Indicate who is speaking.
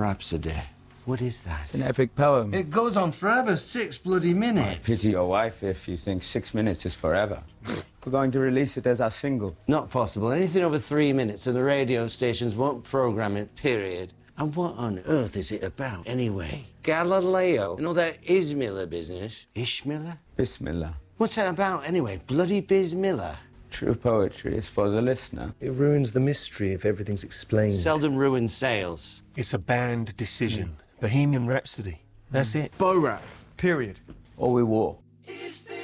Speaker 1: Rhapsody. What is that?
Speaker 2: It's an epic poem.
Speaker 1: It goes on forever, 6 bloody minutes.
Speaker 2: Pity your wife if you think 6 minutes is forever. We're going to release it as our single.
Speaker 1: Not possible. Anything over 3 minutes and the radio stations won't program it, period. And what on earth is it about, anyway? Galileo and all that Ismiller business. Ishmiller?
Speaker 2: Bismillah.
Speaker 1: What's that about, anyway? Bloody Bismillah.
Speaker 2: True poetry is for the listener.
Speaker 3: It ruins the mystery if everything's explained.
Speaker 1: Seldom ruins sales.
Speaker 4: It's a banned decision. Bohemian Rhapsody. That's it.
Speaker 5: Bo Rap. Period.
Speaker 2: Or we war.